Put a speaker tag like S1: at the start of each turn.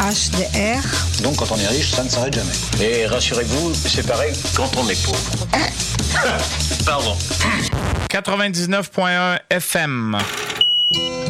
S1: HDR.
S2: Donc quand on est riche, ça ne s'arrête jamais.
S3: Et rassurez-vous, c'est pareil quand on est pauvre. Pardon.
S4: 99.1 FM.